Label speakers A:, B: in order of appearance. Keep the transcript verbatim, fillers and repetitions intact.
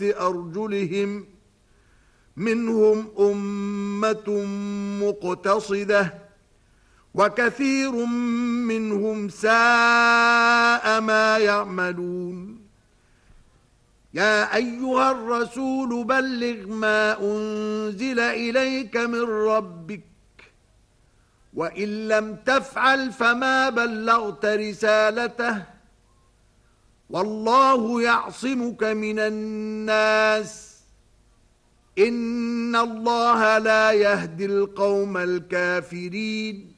A: أرجلهم منهم أمة مقتصدة وكثير منهم ساء ما يعملون يا أيها الرسول بلغ ما أنزل إليك من ربك وإن لم تفعل فما بلغت رسالته والله يعصمك من الناس إن الله لا يهدي القوم الكافرين